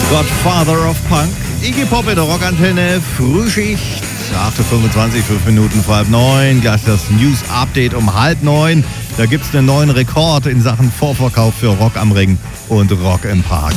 Godfather of Punk. Iggy Pop in der Rockantenne, Frühschicht, 8.25 Uhr, 5 Minuten vor 8:30. Gleich das News-Update um 8:30. Da gibt es einen neuen Rekord in Sachen Vorverkauf für Rock am Ring und Rock im Park.